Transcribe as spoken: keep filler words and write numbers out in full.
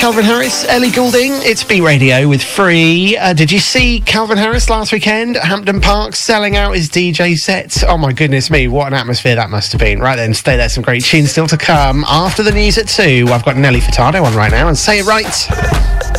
Calvin Harris, Ellie Goulding. It's B Radio with Free. Uh, did you see Calvin Harris last weekend at Hampton Park selling out his D J set? Oh my goodness me, what an atmosphere that must have been. Right then, stay there, some great tunes still to come. After the news at two, I've got Nelly Furtado on right now, and Say It Right.